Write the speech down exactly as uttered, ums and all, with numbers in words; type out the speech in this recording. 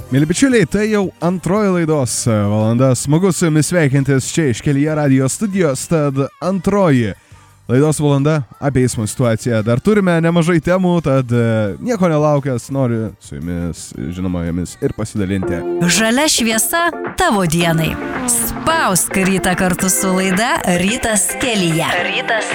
Mėly bičiuliai, tai jau antroji laidos valanda. Smagu su jumis sveikintis čia iš Kelyje radijo studijos, tad antroji laidos valanda apie eismo situaciją. Dar turime nemažai temų, tad nieko nelaukęs noriu su jumis, žinoma, jomis ir pasidalinti. Žalia šviesa tavo dienai. Spausk rytą kartu su laida Rytas Kelyje. Rytas